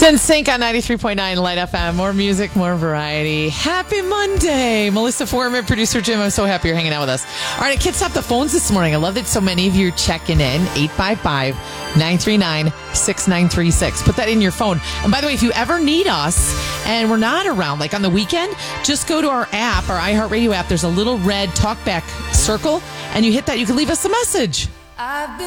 In Sync on 93.9 Light FM. More music, more variety. Happy Monday. Melissa Foreman, producer Jim, I'm so happy you're hanging out with us. All right, kids, stop the phones this morning. I love that so many of you are checking in. 855-939-6936. Put that in your phone. And by the way, if you ever need us and we're not around, like on the weekend, just go to our app, our iHeartRadio app. There's a little red talkback circle, and you hit that. You can leave us a message.